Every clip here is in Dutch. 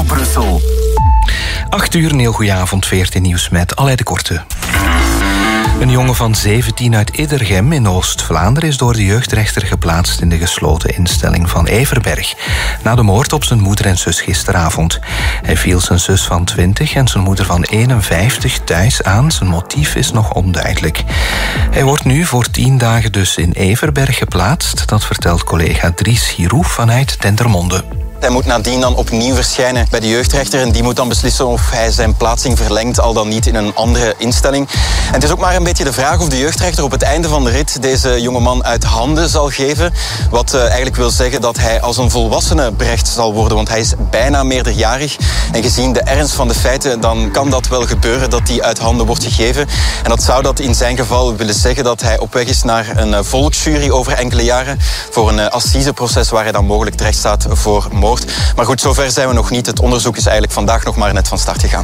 Studio Brussel. 8 uur, een heel goeie avond, 14 nieuws met Aleid de Korte. Een jongen van 17 uit Iddergem in Oost-Vlaanderen is door de jeugdrechter geplaatst in de gesloten instelling van Everberg. Na de moord op zijn moeder en zus gisteravond. Hij viel zijn zus van 20 en zijn moeder van 51 thuis aan. Zijn motief is nog onduidelijk. Hij wordt nu voor 10 dagen dus in Everberg geplaatst. Dat vertelt collega Dries Giroux vanuit Dendermonde. Hij moet nadien dan opnieuw verschijnen bij de jeugdrechter en die moet dan beslissen of hij zijn plaatsing verlengt, al dan niet in een andere instelling. En het is ook maar een beetje de vraag of de jeugdrechter op het einde van de rit deze jongeman uit handen zal geven. Wat eigenlijk wil zeggen dat hij als een volwassene berecht zal worden, want hij is bijna meerderjarig. En gezien de ernst van de feiten, dan kan dat wel gebeuren dat hij uit handen wordt gegeven. En dat zou dat in zijn geval willen zeggen dat hij op weg is naar een volksjury over enkele jaren voor een assiseproces waar hij dan mogelijk terecht staat voor moord. Maar goed, zover zijn we nog niet. Het onderzoek is eigenlijk vandaag nog maar net van start gegaan.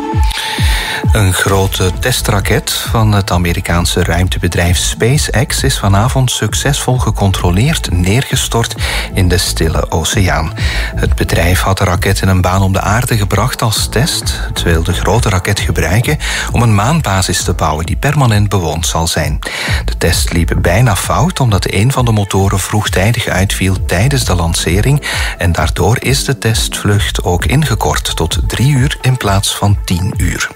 Een grote testraket van het Amerikaanse ruimtebedrijf SpaceX is vanavond succesvol gecontroleerd neergestort in de Stille Oceaan. Het bedrijf had de raket in een baan om de aarde gebracht als test. Het wil de grote raket gebruiken om een maanbasis te bouwen die permanent bewoond zal zijn. De test liep bijna fout omdat een van de motoren vroegtijdig uitviel tijdens de lancering en daardoor is de testvlucht ook ingekort tot 3 uur in plaats van 10 uur.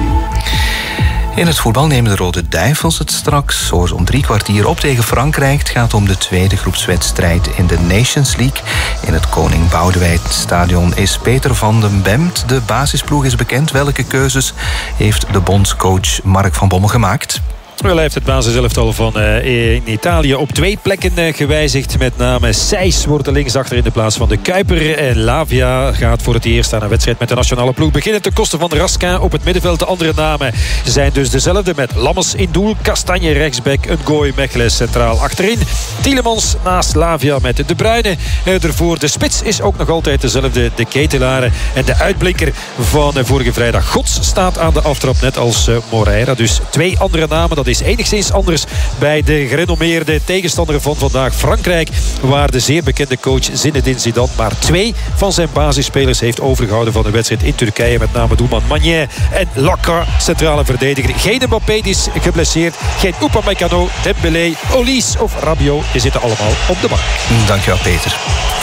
In het voetbal nemen de Rode Duivels het straks zoals om 3 kwartier op tegen Frankrijk. Het gaat om de tweede groepswedstrijd in de Nations League. In het Koning Boudewijn Stadion is Peter van den Bemt. De basisploeg is bekend. Welke keuzes heeft de bondscoach Mark van Bommel gemaakt? Wel, hij heeft het basiselftal van in Italië op 2 plekken gewijzigd. Met name Seis wordt de linksachter in de plaats van de Kuiper. En Lavia gaat voor het eerst aan een wedstrijd met de nationale ploeg beginnen ten koste van Raskin op het middenveld. De andere namen zijn dus dezelfde met Lammers in doel, Kastanje rechtsback, Ngoy Mechelen centraal achterin. Tielemans naast Lavia met De Bruyne ervoor. De spits is ook nog altijd dezelfde, de Ketelaren. En de uitblinker van vorige vrijdag, Gods, staat aan de aftrap net als Moreira. Dus 2 andere namen, dat is enigszins anders bij de gerenommeerde tegenstander van vandaag, Frankrijk, waar de zeer bekende coach Zinedine Zidane maar 2 van zijn basisspelers heeft overgehouden van de wedstrijd in Turkije, met name doelman Magnin en Laka, centrale verdediger. Geen Mbappé, die is geblesseerd, geen Upamecano, Dembélé, Olise of Rabiot, die zitten allemaal op de bank. Dankjewel, Peter.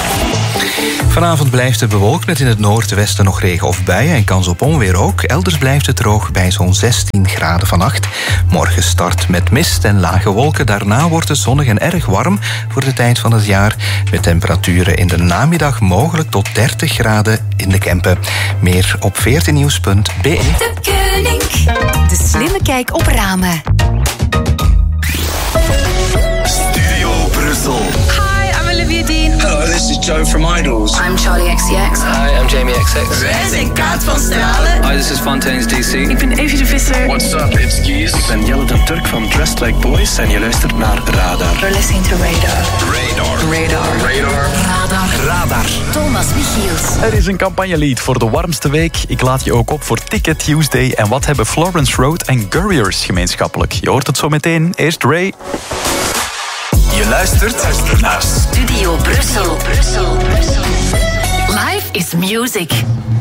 Vanavond blijft het bewolkt met in het noordwesten nog regen of buien en kans op onweer ook. Elders blijft het droog bij zo'n 16 graden vannacht. Morgen start met mist en lage wolken. Daarna wordt het zonnig en erg warm voor de tijd van het jaar. Met temperaturen in de namiddag mogelijk tot 30 graden in de Kempen. Meer op 14nieuws.be. De Koning. De slimme kijk op ramen. Studio Brussel. Hi, I'm Olivia Dean. Hello, this is Joe from Idols. I'm Charlie XCX. Hi, I'm Jamie XX. Wij zijn Kaat van Stralen. Hi, this is Fontaines DC. Ik ben Evie de Visser. What's up, it's Geese. Ik ben Jelle de Turk van Dressed Like Boys en je luistert naar Radar. You're listening to Radar. Radar. Thomas Michiels. Er is een campagnelied voor de warmste week. Ik laat je ook op voor Ticket Tuesday. En wat hebben Florence Road en Gurriers gemeenschappelijk? Je hoort het zo meteen. Eerst Ray. Je luistert naar Studio Brussel. Life is music.